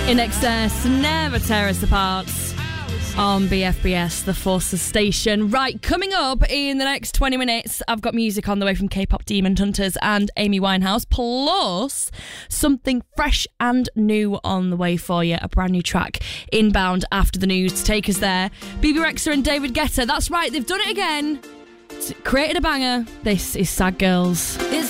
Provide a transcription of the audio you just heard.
In Excess, Never Tear Us Apart on BFBS, the Forces Station. Right, coming up in the next 20 minutes, I've got music on the way from K-pop Demon Hunters and Amy Winehouse, plus something fresh and new on the way for you, a brand new track inbound after the news to take us there. Bebe Rexha and David Guetta, that's right, they've done it again. Created a banger. This is Sad Girls.